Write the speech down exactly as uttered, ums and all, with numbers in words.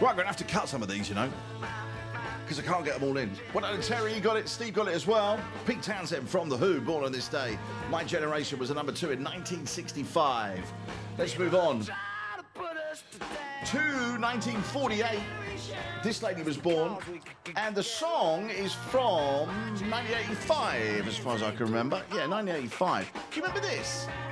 Right, I'm going to have to cut some of these, you know, because I can't get them all in. Well done, Terry, you got it. Steve got it as well. Pete Townsend from The Who, Born on This Day. My Generation was a number two in nineteen sixty-five. Let's move on to nineteen forty-eight. This lady was born, and the song is from nineteen eighty-five, as far as I can remember. Yeah, nineteen eighty-five. Do you remember this?